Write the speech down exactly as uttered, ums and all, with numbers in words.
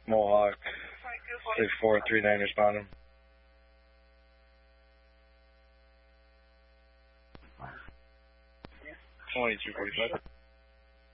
Mohawk, six four three nine responding. twenty-two forty-five.